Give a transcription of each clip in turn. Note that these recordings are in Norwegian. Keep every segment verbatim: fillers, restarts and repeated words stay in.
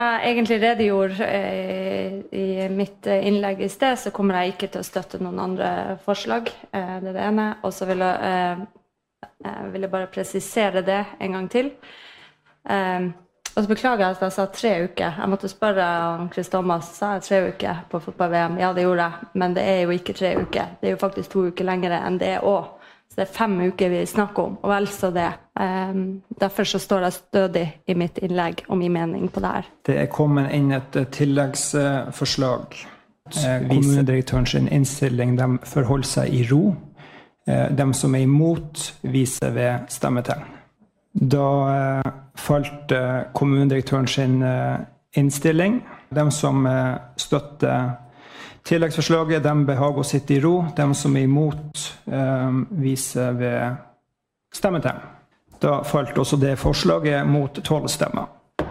Jeg egentlig redegjorde eh, i mitt innlegg i sted, så kommer jeg ikke til å støtte noen andre forslag. Eh, det er det ene. Og så vil jeg, eh, vil jeg bare presisere det en gang til. Eh, og så beklager jeg at jeg sa tre uker. Jeg måtte spørre om Chris Thomas, sa jeg tre uker på fotball-V M? Ja, det gjorde jeg. Men det er jo ikke tre uker. Det er jo faktisk to uker lengre enn det også. Så det er fem uker vi snakker om, og vel så det. Um, derfor så står jeg stødig i mitt innlegg om min mening på det her. Det er kommet inn et tilleggsforslag. Eh, kommunedirektørens innstilling, de forholder seg i ro. Eh, de som er imot, viser ved stemmetegn. Da eh, falt eh, kommunedirektørens eh, innstilling. De som eh, støtter tilleggsforslaget, de behager å sitte i ro. De som er imot, eh, viser ved stemmetegn. Da falt også det forslaget mot tolv stemmer.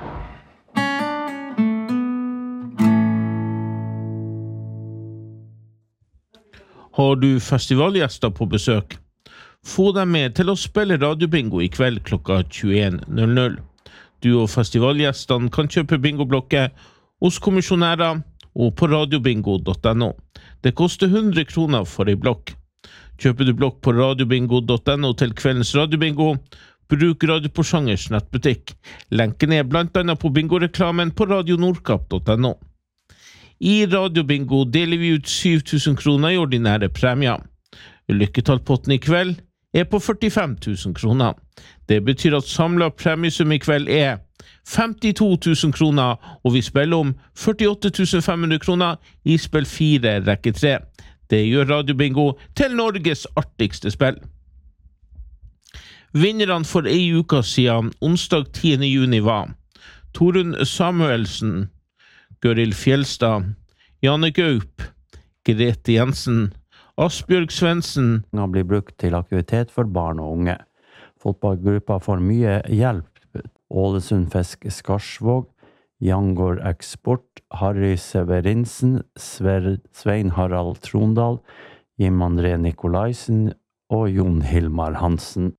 Har du festivalgjester på besøk? Få dem med til å spille radiobingo i kveld klokka tjueen null null. Du og festivalgjestene kan kjøpe bingoblokker hos kommisjonærer og på radiobingo punktum no. Det koster hundre kroner for en blokk. Kjøper du blokk på radiobingo punktum no til kveldens radiobingo, bruk Radio Porsangers nettbutikk. Lenken er blant annet på bingoreklamen på radio nordkapp punktum no. I radiobingo deler vi ut syv tusen kroner i ordinære premier. Lykketallpotten i kveld er på førtifem tusen kroner. Det betyr at samlet premiesum i kveld er femtito tusen kroner, og vi spiller om førtiåtte tusen fem hundre kroner i spill fire rekke tre. Det gjør radiobingo til Norges artigste spill. Vinnerne for ei uke siden, onsdag tiende juni var Torunn Samuelsen, Gøril Fjelstad, Janne Gaup, Grete Jensen, Asbjørg Svendsen. Den blir brukt til aktivitet for barn og unge. Fotballgruppa får mye hjelp. Ålesund Fisk Skarsvåg, Jangård Eksport, Harry Severinsen, Sver, Svein Harald Trondal, Jim André Nikolaisen og Jon Hilmar Hansen.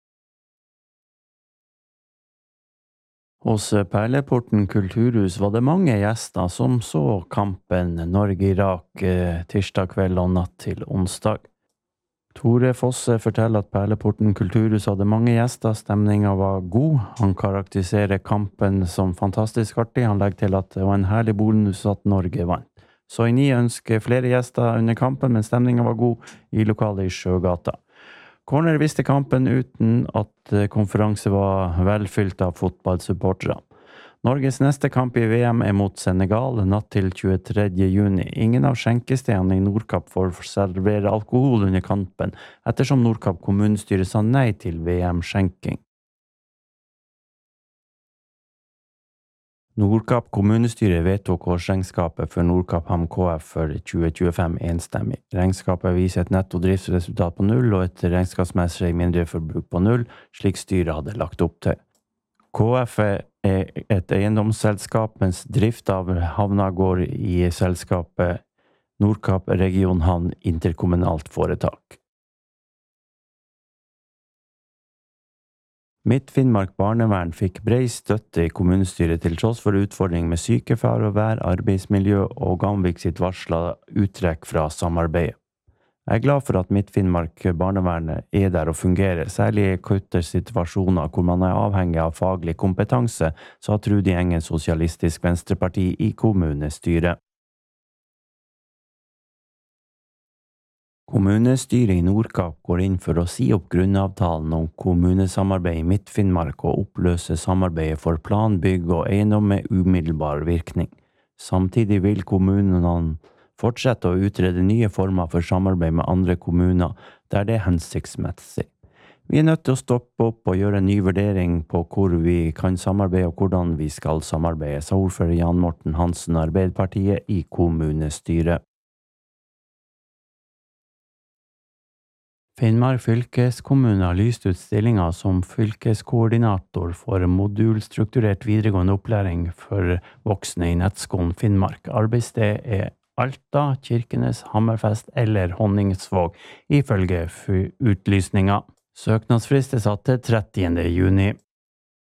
Hos Perleporten Kulturhus var det mange gjester som så kampen Norge-Irak tirsdag kveld og natt til onsdag. Tore Fosse forteller at Perleporten Kulturhus hadde mange gjester, stemningen var god. Han karakteriserer kampen som fantastisk artig. Han legger til at det var en herlig bonus at Norge vant. Så i ni ønsker flere gjester under kampen, men stemningen var god i lokalet i Sjøgata. Corner visste kampen uten at konferanse var velfylt av fotballsupportere. Norges neste kamp i V M er mot Senegal, natt til tjuetredje juni. Ingen av skjenkestedene i Nordkapp får servere alkohol under kampen, ettersom Nordkapp kommunestyre sa nei til V M-skjenking. Nordkapp kommunestyre vedtok årsregnskapet for Nordkapp Ham K F for tjue tjuefem enstemmig. Regnskapet viser et netto driftsresultat på null og et regnskapsmessig mindreforbruk på null, slik styret hadde lagt opp til. K F er et eiendomsselskap, mens drift av havna går i selskapet Nordkapp Regionhavn interkommunalt foretak. Midt-Finnmark Barnevern fikk bred støtte i kommunestyret til tross for utfordring med sykefravær, arbeidsmiljø og Gamvik sitt varslet uttrekk fra samarbeidet. Jeg er glad for at Midt-Finnmark Barnevernet er der og fungerer, særlig i akutte situasjoner hvor man er avhengig av faglig kompetanse, sa Trude Engen Sosialistisk Venstreparti i kommunestyret. Kommunestyret i Nordkapp går inn for å si opp grunnavtalen om kommunesamarbeid i Midt-Finnmark og oppløse samarbeidet for plan, bygg og eiendom med umiddelbar virkning. Samtidig vil kommunene fortsette å utrede nye former for samarbeid med andre kommuner der det er hensiktsmessig. Vi er nødt til å stoppe opp og gjøre en ny vurdering på hvor vi kan samarbeide og hvordan vi skal samarbeide, sa ordfører Jan Morten Hansen Arbeiderpartiet i kommunestyret. Finnmark fylkeskommune har lyst ut stillinger som fylkeskoordinator for modulstrukturert videregående opplæring for voksne i nettskolen Finnmark. Arbeidssted er Alta, Kirkenes, Hammerfest eller Honningsvåg, ifølge utlysninga. Søknadsfrist er satt til trettiende juni.